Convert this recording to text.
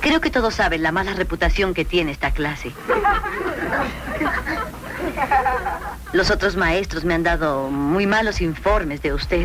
Creo que todos saben la mala reputación que tiene esta clase. Los otros maestros me han dado muy malos informes de usted.